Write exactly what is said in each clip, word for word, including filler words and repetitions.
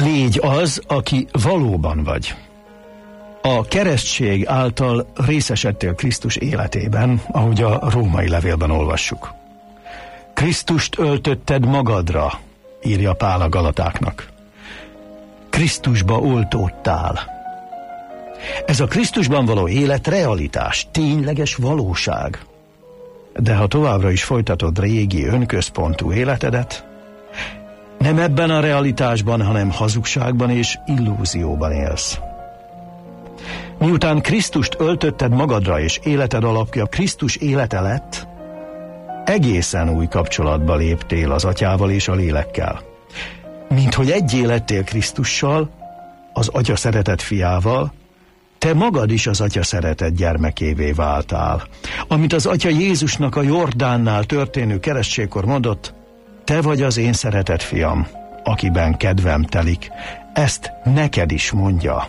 Légy az, aki valóban vagy. A keresztség által részesedtél Krisztus életében, ahogy a római levélben olvassuk. Krisztust öltötted magadra, írja Pál a Galatáknak. Krisztusba oltódtál. Ez a Krisztusban való élet realitás, tényleges valóság. De ha továbbra is folytatod régi önközpontú életedet, nem ebben a realitásban, hanem hazugságban és illúzióban élsz. Miután Krisztust öltötted magadra, és életed alapja Krisztus élete lett, egészen új kapcsolatba léptél az Atyával és a Lélekkel. Mint hogy egyé lettél Krisztussal, az Atya szeretett fiával, te magad is az Atya szeretett gyermekévé váltál. Amit az Atya Jézusnak a Jordánnál történő keresztségkor mondott, te vagy az én szeretett fiam, akiben kedvem telik, ezt neked is mondja.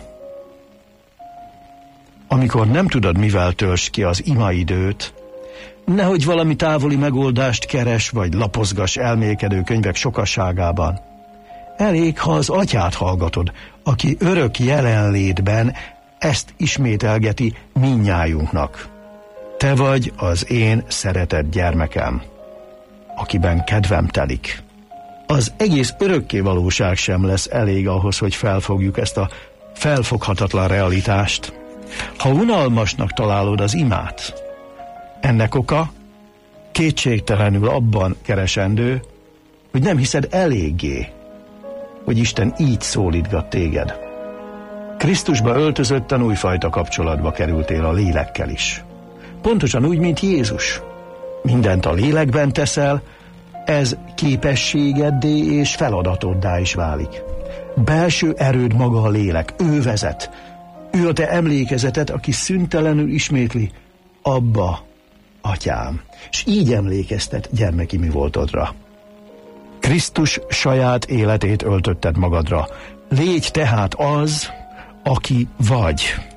Amikor nem tudod, mivel töltsd ki az imaidőt, nehogy valami távoli megoldást keres, vagy lapozgass elmélkedő könyvek sokasságában. Elég, ha az Atyát hallgatod, aki örök jelenlétben ezt ismételgeti mindnyájunknak. Te vagy az én szeretett gyermekem, akiben kedvem telik. Az egész örökké valóság sem lesz elég ahhoz, hogy felfogjuk ezt a felfoghatatlan realitást. Ha unalmasnak találod az imát, ennek oka kétségtelenül abban keresendő, hogy nem hiszed eléggé, hogy Isten így szólítgat téged. Krisztusba öltözötten újfajta kapcsolatba kerültél a lélekkel is. Pontosan úgy, mint Jézus. Mindent a lélekben teszel, ez képességeddé és feladatoddá is válik. Belső erőd maga a lélek, ő vezet. Ő a te emlékezeted, aki szüntelenül ismétli, Abba, Atyám, és így emlékeztet gyermeki mi voltodra. Krisztus saját életét öltötted magadra. Légy tehát az, aki vagy.